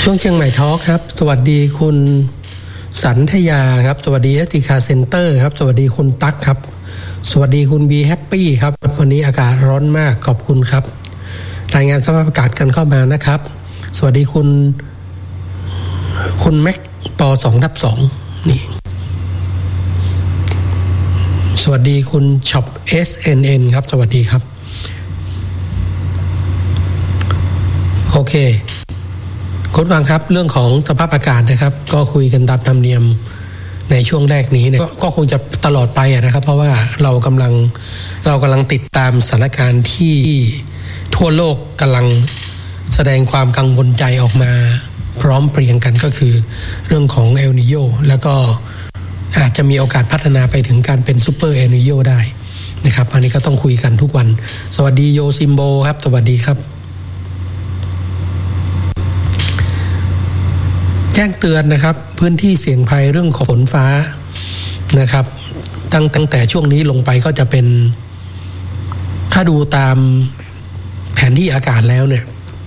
ช่วงเชียงใหม่ทอล์คครับสวัสดีคุณสันทยาครับสวัสดีเอสติคาเซ็นเตอร์ครับสวัสดีคุณตั๊กครับสวัสดีคุณบีแฮปปี้ครับวันนี้อากาศร้อนมากขอบคุณครับรายงานสภาพอากาศกันเข้ามานะครับสวัสดีคุณแม็กป2/2นี่สวัสดีคุณช็อป SNN ครับสวัสดีครับโอเคคุณฟังครับเรื่องของสภาพอากาศนะครับก็คุยกันตามธรรมเนียมในช่วงแรกนี้เนี่ยก็คงจะตลอดไปนะครับเพราะว่าเรากำลังติดตามสถานการณ์ที่ทั่วโลกกำลังแสดงความกังวลใจออกมาพร้อมเพรียงกันก็คือเรื่องของเอลนีโญแล้วก็อาจจะมีโอกาสพัฒนาไปถึงการเป็นซูเปอร์เอลนีโญได้นะครับอันนี้ก็ต้องคุยกันทุกวันสวัสดีโยซิมโบครับสวัสดีครับแจ้งเตือนนะครับพื้นที่เสี่ยงภัยเรื่องของฝนฟ้านะครับตั้งแต่ช่วงนี้ลงไปก็จะเป็นถ้าดูตามแผนที่อากาศแล้วเนี่ย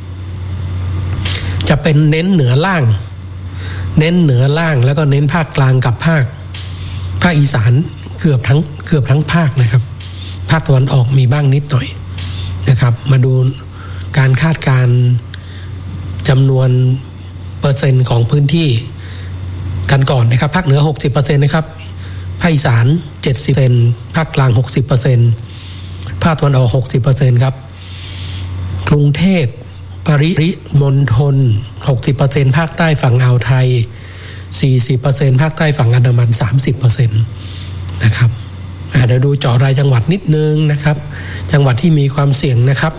จะเป็นเน้นเหนือล่างแล้วก็เน้นภาคกลางกับภาคอีสานเกือบทั้งภาคนะครับภาคตะวันออกมีบ้างนิดหน่อยนะครับมาดูการคาดการณ์จำนวนเปอร์เซ็นต์ของพื้นที่กันก่อนนะครับภาคเหนือ 60% นะครับภาคอีสาน 70% ภาคกลาง 60% ภาคตะวันออก 60% ครับกรุงเทพปริมณฑล 60% ภาคใต้ฝั่งอ่าวไทย 40% ภาคใต้ฝั่งอันดามัน 30% นะครับเดี๋ยวดูเจาะรายจังหวัดนิดนึงนะครับจังหวัดที่มีความเสี่ยงนะครับ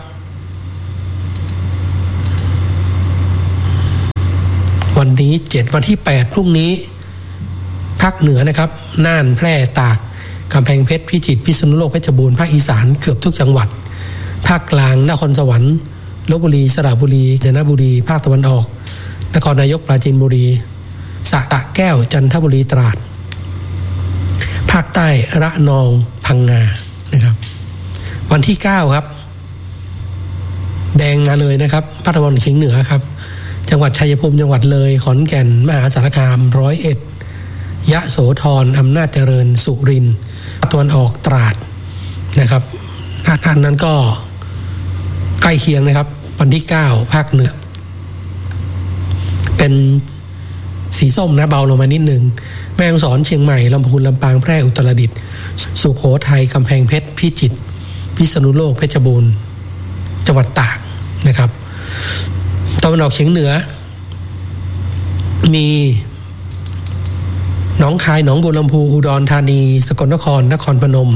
วันนี้7วันที่8พรุ่งนี้ภาคเหนือนะครับน่านแพร่ตากกำแพงเพชรพิจิตรพิษณุโลกเพชรบูรณ์ภาคอีสานเกือบทุกจังหวัดภาคกลางนครสวรรค์ลพบุรีสระบุรีกาญจนบุรีภาคตะวันออกนครนายกปราจีนบุรีสระแก้วจันทบุรีตราดภาคใต้ระนองพังงานะครับวันที่9ครับแดงมาเลยนะครับภาคตะวันออกเฉียงเหนือครับจังหวัดชัยภูมิจังหวัดเลยขอนแก่นมหาสารคาม101ยะโสธรอำนาจเจริญสุรินทร์ตะวันออกตราดนะครับทางนั้นก็ใกล้เคียงนะครับวันที่9ภาคเหนือเป็นสีส้มนะเบาลงมานิดนึงแม่ฮ่องสอนเชียงใหม่ลำพูนลำปางแพร่อุตรดิตถ์สุโขทัยกำแพงเพชรพิจิตรพิษณุโลกเพชรบูรณ์จังหวัดตากนะครับตะวันออกเฉียงเหนือมีหนองคายหนองบัวลำพูอุดรธานีสกลนครนครพนม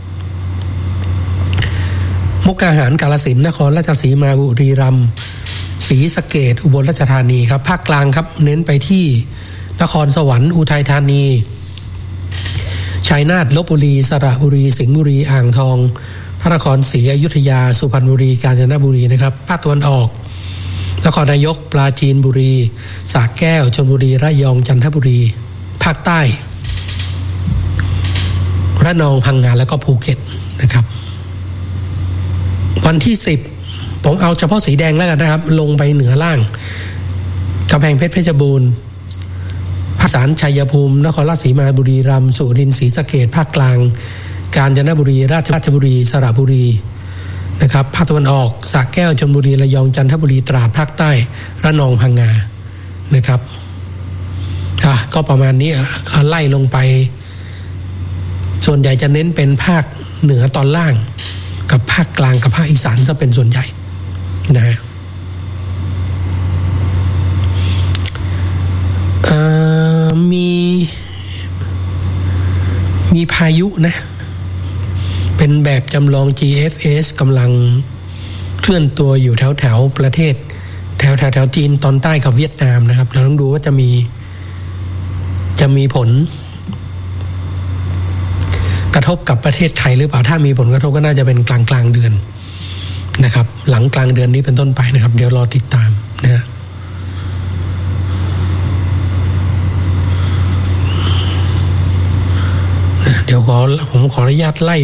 มุกดาหารกาฬสินธุ์นครราชสีมาบุรีรัมย์ศรีสะเกษอุบลราชธานีครับภาคกลางครับเน้นไปที่นครสวรรค์อุทัยธานีชัยนาทลพบุรีสระบุรีสิงห์บุรีอ่างทองพระนครศรีอยุธยาสุพรรณบุรีกาญจนบุรีนะครับภาคตะวันออกนครนายกปราจีนบุรีสระแก้วชลบุรีระยองจันทบุรีภาคใต้ระนองพังงาแล้วก็ภูเก็ตนะครับวันที่10ผมเอาเฉพาะสีแดงแล้วกันนะครับลงไปเหนือล่างกำแพงเพชรเพชรบูรณ์ภาคอีสานชัยภูมินครราชสีมาบุรีรัมย์สุรินทร์ศรีสะเกษภาคกลางกาญจนบุรีราชบุรีสระบุรีนะครับภาคตะวันออกสระแก้วชลบุรีระยองจันทบุรีตราดภาคใต้ระนองพังงานะครับก็ประมาณนี้ไล่ลงไปส่วนใหญ่จะเน้นเป็นภาคเหนือตอนล่างกับภาคกลางกับภาคอีสานจะเป็นส่วนใหญ่นะมีพายุนะเป็นแบบจำลอง GFS กำลังเคลื่อนตัวอยู่แถวประเทศแถวจีนตอนใต้กับเวียดนามนะครับเราต้องดูว่าจะมีผลกระทบกับประเทศไทยหรือเปล่าถ้ามีผลกระทบก็น่าจะเป็นกลางเดือนนะครับหลังกลางเดือนนี้เป็นต้นไปนะครับเดี๋ยวรอติดตามนะเดี๋ยวผมขออนุญาตไล่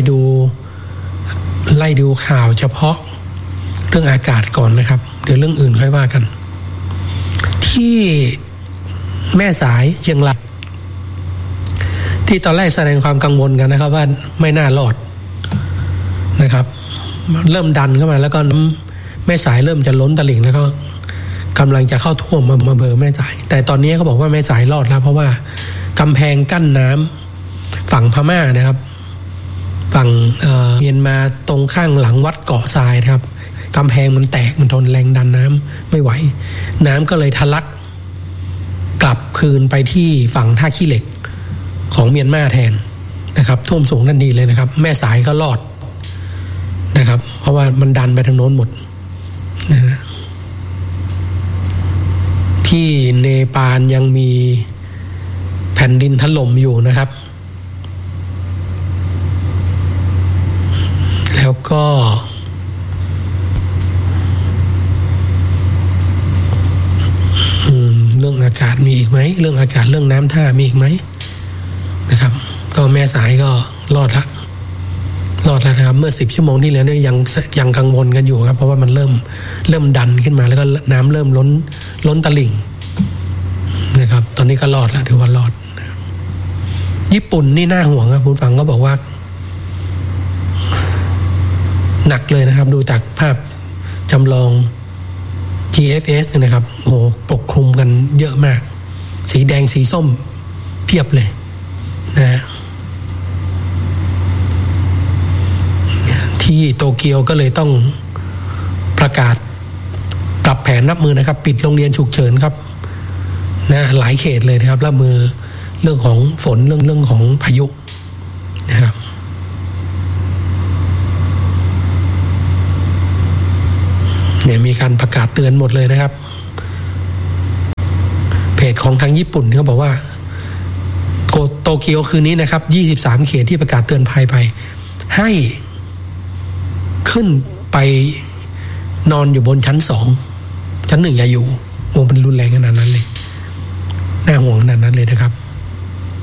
ดูข่าวเฉพาะเรื่องอากาศก่อนนะครับเดี๋ยวเรื่องอื่นค่อยว่ากันทที่แม่สายเชียงรายที่ตอนแรกแสดงความกังวลกันนะครับว่าไม่น่ารอดนะครับเริ่มดันเข้ามาแล้วก็แม่สายเริ่มจะล้นตลิ่งแล้วก็กำลังจะเข้าท่วมอำเภอแม่สายแต่ตอนนี้เขาบอกว่าแม่สายรอดแล้วเพราะว่ากำแพงกั้นน้ำฝั่งพม่านะครับฝั่งเมียนมาตรงข้างหลังวัดเกาะทรายนะครับกำแพงมันแตกมันทนแรงดันน้ำไม่ไหวน้ำก็เลยทะลักกลับคืนไปที่ฝั่งท่าขี้เหล็กของเมียนมาแทนนะครับท่วมสูงทันทีเลยนะครับแม่สายก็รอดนะครับเพราะว่ามันดันไปทางโน้นหมดนะที่เนปาลยังมีแผ่นดินถล่มอยู่นะครับแล้วก็เรื่องอากาศมีอีกไหมเรื่องอากาศเรื่องน้ำท่ามีอีกไหมนะครับก็แม่สายก็รอดแล้วนะครับเมื่อ10 ชั่วโมงที่แล้วเนี่ยยังกังวลกันอยู่ครับเพราะว่ามันเริ่มดันขึ้นมาแล้วก็น้ำเริ่มล้นตลิ่งนะครับตอนนี้ก็รอดแล้วถือว่ารอดญี่ปุ่นนี่น่าห่วงครับคุณฟังก็บอกว่าหนักเลยนะครับดูจากภาพจำลอง GFS นะครับโอ้โหปกคลุมกันเยอะมากสีแดงสีส้มเพียบเลยนะที่โตเกียวก็เลยต้องประกาศปรับแผนรับมือนะครับปิดโรงเรียนฉุกเฉินครับนะหลายเขตเลยนะครับรับมือเรื่องของฝนเรื่องของพายุนะครับเนี่ยมีการประกาศเตือนหมดเลยนะครับเพจของทางญี่ปุ่นเขาบอกว่าโตเกียวคืนนี้นะครับ23เขตที่ประกาศเตือนภัยไปให้ขึ้นไปนอนอยู่บนชั้น2ชั้น1อย่าอยู่โอ้มันรุนแรงขนาดนั้นเลยน่าห่วงขนาดนั้นเลยนะครับ